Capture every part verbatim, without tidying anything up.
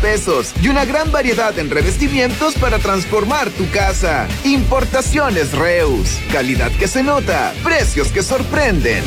pesos y una gran variedad en revestimientos para transformar tu casa. Importaciones Reus. Calidad que se nota, precios que sorprenden.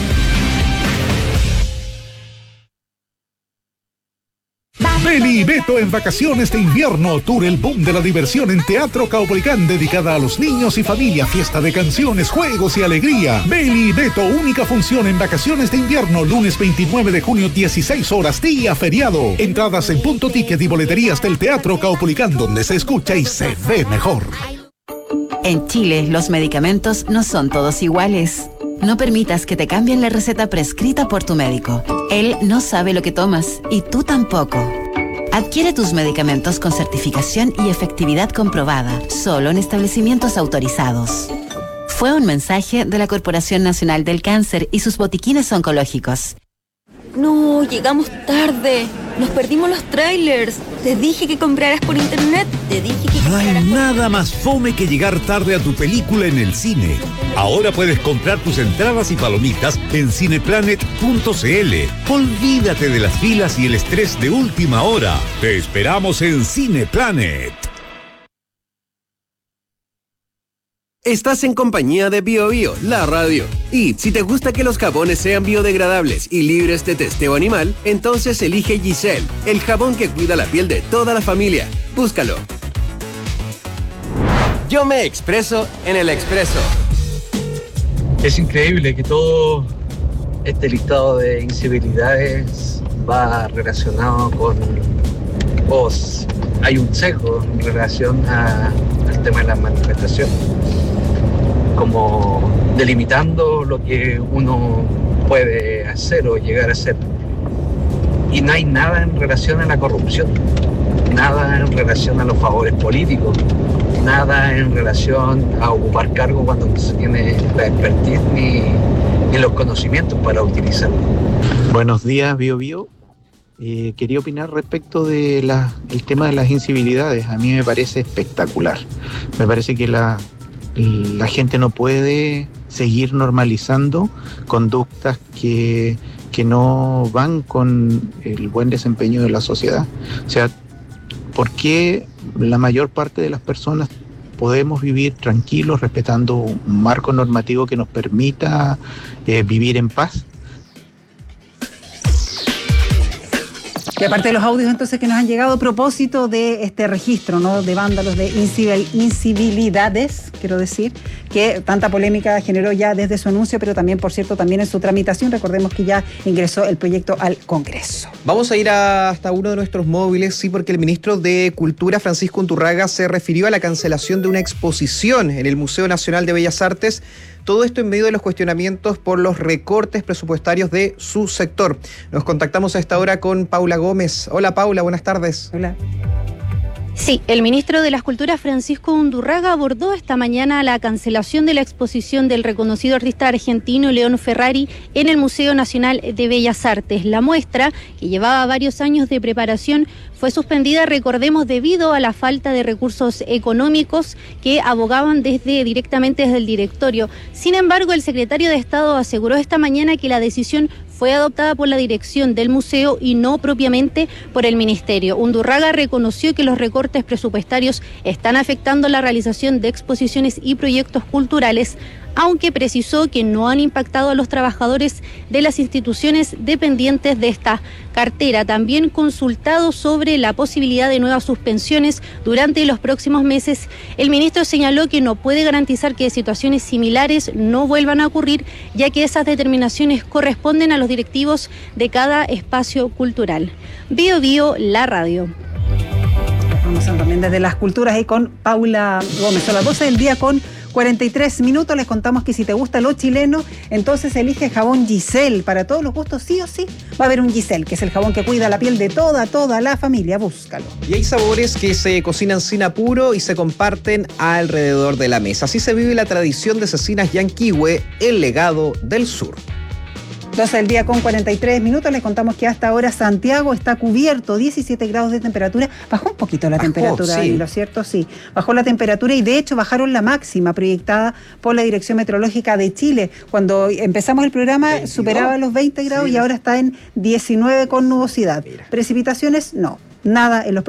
Beli y Beto en vacaciones de invierno. Tour El Boom de la Diversión en Teatro Caupolicán, dedicada a los niños y familia. Fiesta de canciones, juegos y alegría. Beli y Beto, única función en vacaciones de invierno. Lunes veintinueve de junio, dieciséis horas, día feriado. Entradas en Punto Ticket y boleterías del Teatro Caupolicán, donde se escucha y se ve mejor. En Chile, los medicamentos no son todos iguales. No permitas que te cambien la receta prescrita por tu médico. Él no sabe lo que tomas y tú tampoco. Adquiere tus medicamentos con certificación y efectividad comprobada, solo en establecimientos autorizados. Fue un mensaje de la Corporación Nacional del Cáncer y sus botiquines oncológicos. No, llegamos tarde. Nos perdimos los trailers. Te dije que compraras por internet. Te dije que No hay compraras por... nada más fome que llegar tarde a tu película en el cine. Ahora puedes comprar tus entradas y palomitas en cineplanet punto c l. Olvídate de las filas y el estrés de última hora. Te esperamos en Cineplanet. Estás en compañía de Bio Bio, la radio. Y si te gusta que los jabones sean biodegradables y libres de testeo animal, entonces elige Giselle, el jabón que cuida la piel de toda la familia. Búscalo. Yo me expreso en el Expreso. Es increíble que todo este listado de incivilidades va relacionado con vos. Hay un sesgo en relación a, al tema de las manifestaciones, como delimitando lo que uno puede hacer o llegar a hacer. Y no hay nada en relación a la corrupción, nada en relación a los favores políticos, nada en relación a ocupar cargo cuando no se tiene la expertise ni, ni los conocimientos para utilizarlo. Buenos días, Bio Bio. Eh, quería opinar respecto del tema de las incivilidades. A mí me parece espectacular. Me parece que la, la gente no puede seguir normalizando conductas que, que no van con el buen desempeño de la sociedad. O sea, ¿por qué la mayor parte de las personas podemos vivir tranquilos, respetando un marco normativo que nos permita eh, vivir en paz? Y aparte de los audios entonces que nos han llegado a propósito de este registro, ¿no?, de vándalos, de incivil, incivilidades, quiero decir, que tanta polémica generó ya desde su anuncio, pero también, por cierto, también en su tramitación. Recordemos que ya ingresó el proyecto al Congreso. Vamos a ir a, hasta uno de nuestros móviles, sí, porque el ministro de Cultura, Francisco Undurraga, se refirió a la cancelación de una exposición en el Museo Nacional de Bellas Artes. Todo esto en medio de los cuestionamientos por los recortes presupuestarios de su sector. Nos contactamos a esta hora con Paula Gómez. Hola, Paula, buenas tardes. Hola. Sí, el ministro de las Culturas, Francisco Undurraga, abordó esta mañana la cancelación de la exposición del reconocido artista argentino León Ferrari en el Museo Nacional de Bellas Artes. La muestra, que llevaba varios años de preparación, fue suspendida, recordemos, debido a la falta de recursos económicos que abogaban desde directamente desde el directorio. Sin embargo, el secretario de Estado aseguró esta mañana que la decisión fue adoptada por la dirección del museo y no propiamente por el ministerio. Undurraga reconoció que los recortes presupuestarios están afectando la realización de exposiciones y proyectos culturales, aunque precisó que no han impactado a los trabajadores de las instituciones dependientes de esta cartera. También consultado sobre la posibilidad de nuevas suspensiones durante los próximos meses, el ministro señaló que no puede garantizar que situaciones similares no vuelvan a ocurrir, ya que esas determinaciones corresponden a los directivos de cada espacio cultural. Bio Bio, la radio. Vamos también desde las culturas y con Paula Gómez. Son las doce del día con cuarenta y tres minutos. Les contamos que si te gusta lo chileno, entonces elige jabón Giselle. Para todos los gustos, sí o sí, va a haber un Giselle, que es el jabón que cuida la piel de toda, toda la familia. Búscalo. Y hay sabores que se cocinan sin apuro y se comparten alrededor de la mesa. Así se vive la tradición de Cecinas Yanquihue, el legado del sur. doce del día con cuarenta y tres minutos. Les contamos que hasta ahora Santiago está cubierto, diecisiete grados de temperatura. Bajó un poquito la Bajó, temperatura, sí. ¿Lo cierto? Sí. Bajó la temperatura y de hecho bajaron la máxima proyectada por la Dirección Meteorológica de Chile. Cuando empezamos el programa veintidós superaba los veinte grados, sí, y ahora está en diecinueve con nubosidad. Mira. Precipitaciones, no. Nada en los